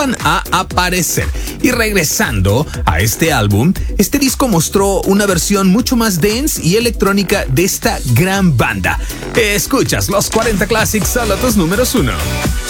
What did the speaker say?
a aparecer. Y regresando a este álbum, este disco mostró una versión mucho más dance y electrónica de esta gran banda. Escuchas los 40 Classics, solo tus números 1.